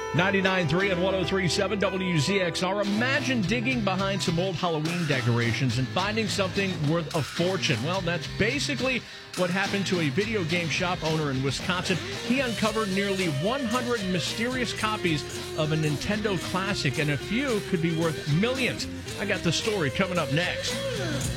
99.3 and 103.7 WZXR. Imagine digging behind some old Halloween decorations and finding something worth a fortune. Well, that's basically what happened to a video game shop owner in Wisconsin. He uncovered nearly 100 mysterious copies of a Nintendo classic, and a few could be worth millions. I got the story coming up next.